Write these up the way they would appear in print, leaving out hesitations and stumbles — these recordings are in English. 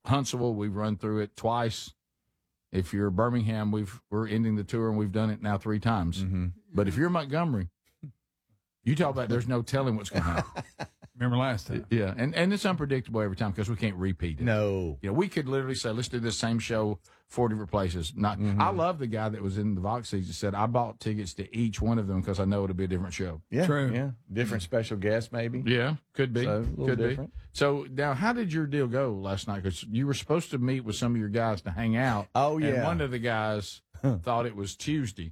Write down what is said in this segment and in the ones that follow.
Huntsville, we've run through it twice. If you're Birmingham, we're ending the tour, and we've done it now 3 times. Mm-hmm. But if you're Montgomery, you talk about there's no telling what's going to happen. Remember last time? Yeah, and it's unpredictable every time because we can't repeat it. No. You know, we could literally say, let's do this same show 4 different places. I love the guy that was in the Vox seats that said, I bought tickets to each one of them because I know it'll be a different show. Yeah. True. Yeah. Different special guest, maybe. Yeah, could be. So, a little could different. be. So now, how did your deal go last night? Because you were supposed to meet with some of your guys to hang out. Oh, yeah. And one of the guys thought it was Tuesday.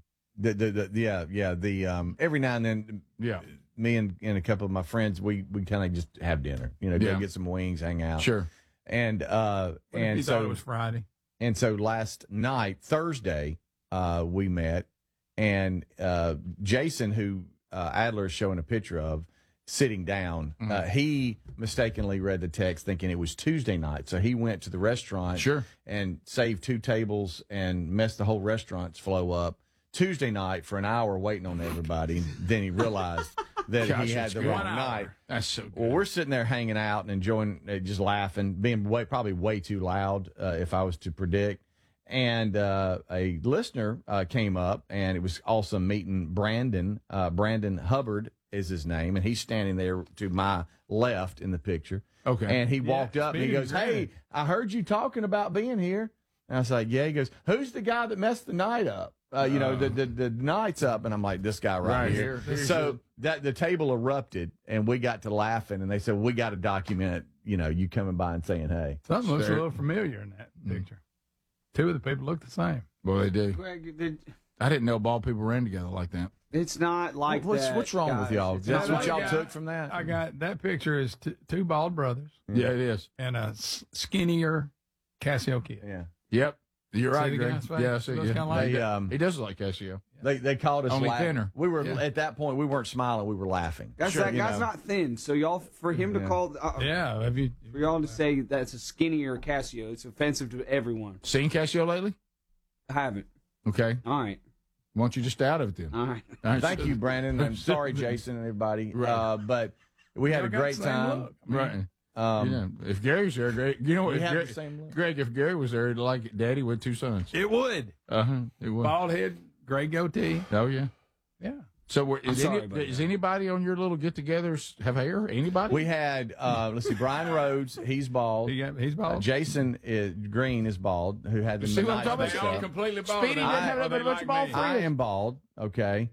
Every now and then, me and a couple of my friends, we kind of just have dinner, go get some wings, hang out. Sure. And You so thought it was Friday. And so last night, Thursday, we met, and Jason, who Adler is showing a picture of, sitting down, he mistakenly read the text thinking it was Tuesday night. So he went to the restaurant and saved 2 tables and messed the whole restaurant's flow up Tuesday night for an hour waiting on everybody. Then he realized that he had the wrong night. That's so good. Well, we're sitting there hanging out and enjoying, just laughing, being probably way too loud, if I was to predict. And a listener came up, and it was awesome meeting Brandon. Brandon Hubbard is his name, and he's standing there to my left in the picture. Okay. And he walked up, and he goes, "Hey, I heard you talking about being here." And I was like, "Yeah." He goes, "Who's the guy that messed the night up? The night's up." And I'm like, "This guy right here." So the table erupted, and we got to laughing, and they said, "We got to document, you coming by and saying hey." Something looks a little familiar in that picture. 2 of the people look the same. Well, they do. Greg, I didn't know bald people ran together like that. it's not like that. What's wrong with y'all? It's That's not what like y'all that. took from that? I got that picture is 2 bald brothers Yeah, it is. and a skinnier Casio kid. Yeah. Yep. You're See right, the Greg. guy's face? Yeah, I see. Looks Yeah. kinda like He does look like Casio. They called us Only laughing. thinner. We were Yeah. at that point. We weren't smiling. We were laughing. That guy's not thin, so y'all for him to call Yeah. Have you? for y'all to say that's a skinnier Casio, it's offensive to everyone. Seen Casio lately? I haven't. Okay. All right. Why don't you just stay out of it then? All right. All right. Thank you, Brandon. I'm sorry, Jason and everybody. Right. But we had a Y'all got great the same time. look. Right. Um, If Gary's there, Greg, you know what? we If had Gary, the same look. Greg, if Gary was there, he'd like Daddy with 2 sons. It would. It would. Bald head, gray goatee. Oh, yeah. Yeah. So I'm sorry about is anybody on your little get-togethers have hair? Anybody? We had, let's see, Brian Rhodes. He's bald. He's bald. Jason Green is bald, who had the See what I'm talking mixed about? up. completely bald. Speedy doesn't have a bunch of bald I friends. am bald. Okay.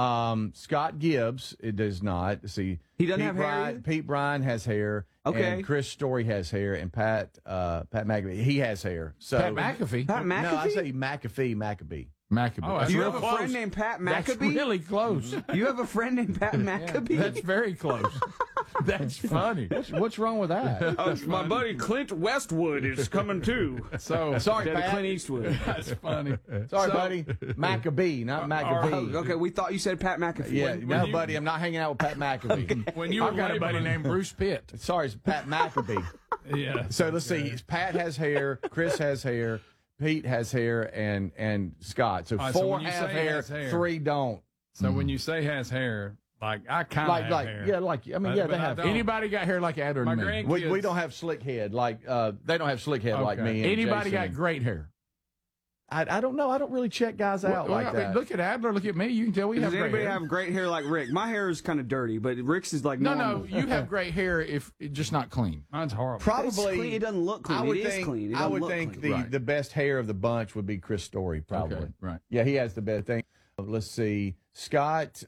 Scott Gibbs, it does not. See, He doesn't Pete have hair Bryan, either? Pete Bryan has hair. Okay. And Chris Story has hair, and Pat McAfee, he has hair. So Pat McAfee. Pat McAfee? No, I say McAfee. Maccabee. Oh, That's Do you real have a close. friend named Pat That's McAbee? really close. You have a friend named Pat McAbee? That's very close. That's funny. What's wrong with that? my buddy Clint Westwood is coming too. So Sorry, Instead of Pat. Clint Eastwood. that's funny. Sorry, buddy. Maccabee, not McAfee. Okay, we thought you said Pat McAfee. Yeah, no, you- buddy, I'm not hanging out with Pat McAfee. When you were I've got a buddy labeling- named Bruce Pitt. Sorry, it's Pat McAfee. Yeah. So let's see. Pat has hair. Chris has hair. Pete has hair, and Scott. So All right, so 4 when you have say hair, has hair- 3 don't. So when you say has hair, like I kind of have hair. yeah, I mean, yeah, But they I have. don't. Anybody got hair like Adler My and me? grandkids. We don't have slick head like they don't have slick head like Okay. me. And Anybody Jason. got great hair? I don't know. I don't really check guys out Well, like I mean, that. look at Adler. Look at me. You can tell we Does have great anybody hair. have great hair like Rick? My hair is kind of dirty, but Rick's is like No, normal. you have great hair if it's just not clean. Mine's horrible. It's Probably clean. It doesn't look clean. I would It is think, clean. It I doesn't would look think clean. Right. the best hair of the bunch would be Chris Story. Probably. Okay, right. Yeah, he has the best thing. Let's see. Scott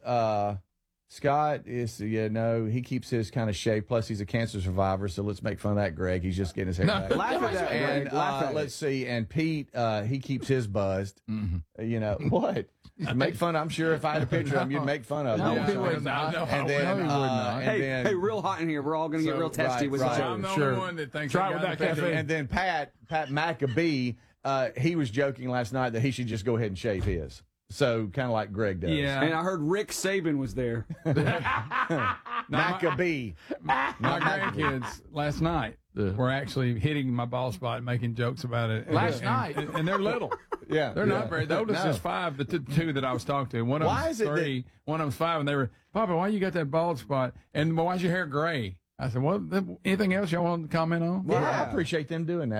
is, he keeps his kind of shape. Plus, he's a cancer survivor, so let's make fun of that, Greg. He's just getting his hair back. Laugh at that, And Greg. Laugh at let's see. And Pete, he keeps his buzzed. Mm-hmm. What? Make fun. I'm sure if I had a picture of him, you'd make fun of him. No, Yeah. he would not. And then, No, he would not. and Hey, then, hey, real hot in here. We're all going to get So, real testy right, with right. each I'm other. the Sure. only one that thinks Try I it got without the picture. caffeine. and then Pat McAbee, he was joking last night that he should just go ahead and shave his. So kind of like Greg does. Yeah. And I heard Rick Saban was there. Maccabee. My grandkids last night Yeah. were actually hitting my bald spot and making jokes about it. Last night? And they're little. Yeah. They're not very. The oldest No. is 5. The 2 that I was talking to. One of Why them's is it that- 3. One of them's 5. And they were, Papa, why you got that bald spot? And why's your hair gray? I said, well, anything else y'all want to comment on? Well, I appreciate them doing that.